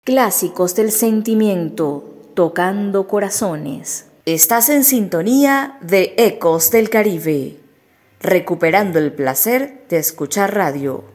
Clásicos del sentimiento, tocando corazones. Estás en sintonía de Ecos del Caribe, recuperando el placer de escuchar radio.